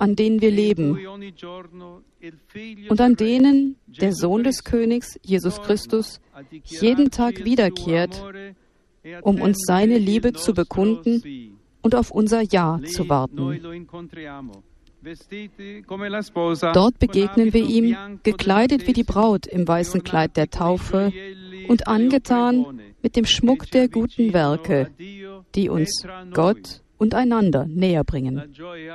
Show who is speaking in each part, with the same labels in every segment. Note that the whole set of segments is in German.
Speaker 1: an denen wir leben und an denen der Sohn des Königs, Jesus Christus, jeden Tag wiederkehrt, um uns seine Liebe zu bekunden und auf unser Ja zu warten. Dort begegnen wir ihm, gekleidet wie die Braut im weißen Kleid der Taufe und angetan mit dem Schmuck der guten Werke, die uns Gott und einander näher bringen.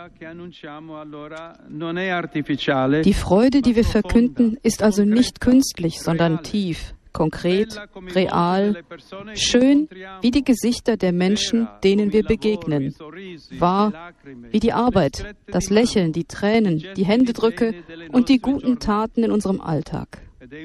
Speaker 1: Die Freude, die wir verkünden, ist also nicht künstlich, sondern tief, konkret, real, schön wie die Gesichter der Menschen, denen wir begegnen, wahr wie die Arbeit, das Lächeln, die Tränen, die Händedrücke und die guten Taten in unserem Alltag.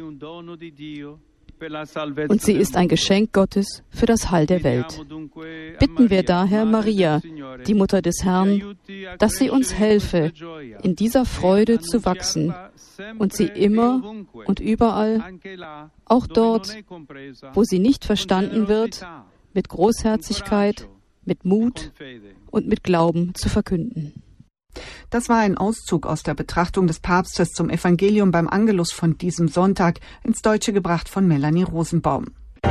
Speaker 1: Und sie ist ein Geschenk Gottes für das Heil der Welt. Bitten wir daher Maria, die Mutter des Herrn, dass sie uns helfe, in dieser Freude zu wachsen und sie immer und überall, auch dort, wo sie nicht verstanden wird, mit Großherzigkeit, mit Mut und mit Glauben zu verkünden.
Speaker 2: Das war ein Auszug aus der Betrachtung des Papstes zum Evangelium beim Angelus von diesem Sonntag, ins Deutsche gebracht von Melanie Rosenbaum.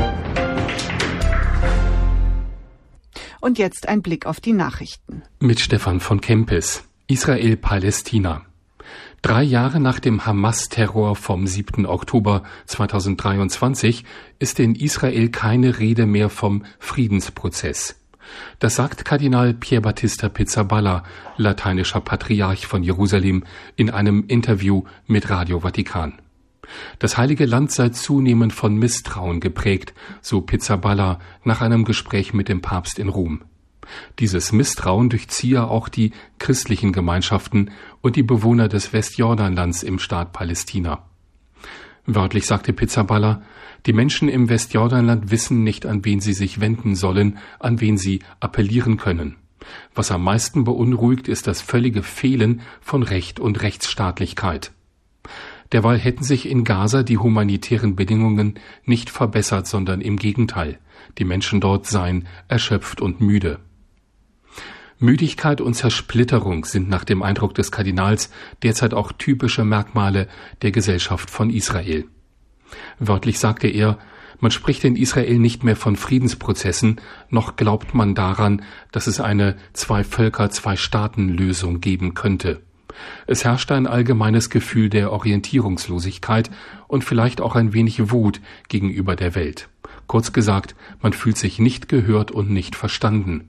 Speaker 2: Und jetzt ein Blick auf die Nachrichten.
Speaker 3: Mit Stefan von Kempis. Israel-Palästina. 3 Jahre nach dem Hamas-Terror vom 7. Oktober 2023 ist in Israel keine Rede mehr vom Friedensprozess. Das sagt Kardinal Pier Battista Pizzaballa, lateinischer Patriarch von Jerusalem, in einem Interview mit Radio Vatikan. Das Heilige Land sei zunehmend von Misstrauen geprägt, so Pizzaballa nach einem Gespräch mit dem Papst in Rom. Dieses Misstrauen durchziehe auch die christlichen Gemeinschaften und die Bewohner des Westjordanlands im Staat Palästina. Wörtlich sagte Pizzaballa, die Menschen im Westjordanland wissen nicht, an wen sie sich wenden sollen, an wen sie appellieren können. Was am meisten beunruhigt, ist das völlige Fehlen von Recht und Rechtsstaatlichkeit. Derweil hätten sich in Gaza die humanitären Bedingungen nicht verbessert, sondern im Gegenteil. Die Menschen dort seien erschöpft und müde. Müdigkeit und Zersplitterung sind nach dem Eindruck des Kardinals derzeit auch typische Merkmale der Gesellschaft von Israel. Wörtlich sagte er, man spricht in Israel nicht mehr von Friedensprozessen, noch glaubt man daran, dass es eine Zwei-Völker-Zwei-Staaten-Lösung geben könnte. Es herrscht ein allgemeines Gefühl der Orientierungslosigkeit und vielleicht auch ein wenig Wut gegenüber der Welt. Kurz gesagt, man fühlt sich nicht gehört und nicht verstanden.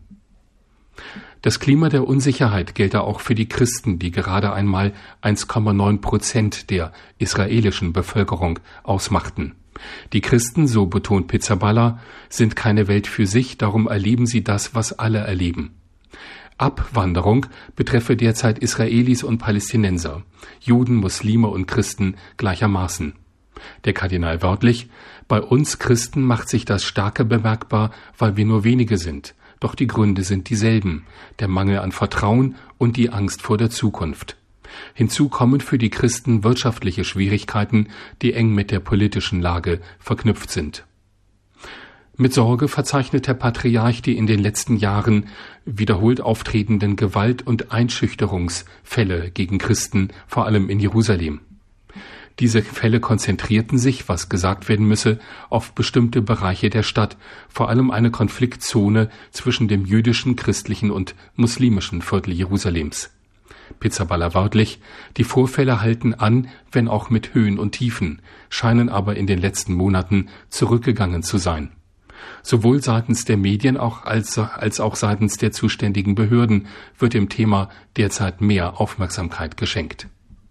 Speaker 3: Das Klima der Unsicherheit gelte auch für die Christen, die gerade einmal 1,9% der israelischen Bevölkerung ausmachten. Die Christen, so betont Pizzaballa, sind keine Welt für sich, darum erleben sie das, was alle erleben. Abwanderung betreffe derzeit Israelis und Palästinenser, Juden, Muslime und Christen gleichermaßen. Der Kardinal wörtlich, bei uns Christen macht sich das stärker bemerkbar, weil wir nur wenige sind. Doch die Gründe sind dieselben, der Mangel an Vertrauen und die Angst vor der Zukunft. Hinzu kommen für die Christen wirtschaftliche Schwierigkeiten, die eng mit der politischen Lage verknüpft sind. Mit Sorge verzeichnet der Patriarch die in den letzten Jahren wiederholt auftretenden Gewalt- und Einschüchterungsfälle gegen Christen, vor allem in Jerusalem. Diese Fälle konzentrierten sich, was gesagt werden müsse, auf bestimmte Bereiche der Stadt, vor allem eine Konfliktzone zwischen dem jüdischen, christlichen und muslimischen Viertel Jerusalems. Pizzaballa wörtlich, die Vorfälle halten an, wenn auch mit Höhen und Tiefen, scheinen aber in den letzten Monaten zurückgegangen zu sein. Sowohl seitens der Medien als auch seitens der zuständigen Behörden wird dem Thema derzeit mehr Aufmerksamkeit geschenkt.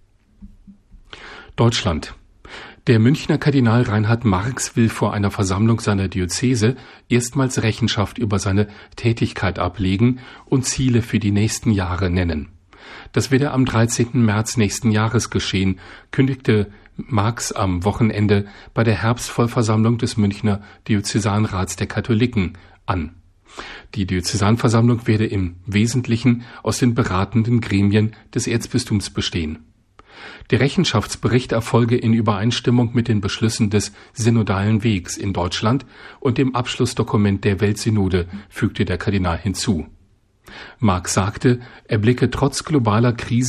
Speaker 3: Deutschland. Der Münchner Kardinal Reinhard Marx will vor einer Versammlung seiner Diözese erstmals Rechenschaft über seine Tätigkeit ablegen und Ziele für die nächsten Jahre nennen. Das werde am 13. März nächsten Jahres geschehen, kündigte Marx am Wochenende bei der Herbstvollversammlung des Münchner Diözesanrats der Katholiken an. Die Diözesanversammlung werde im Wesentlichen aus den beratenden Gremien des Erzbistums bestehen. Der Rechenschaftsbericht erfolge in Übereinstimmung mit den Beschlüssen des Synodalen Wegs in Deutschland und dem Abschlussdokument der Weltsynode, fügte der Kardinal hinzu. Marx sagte, er blicke trotz globaler Krise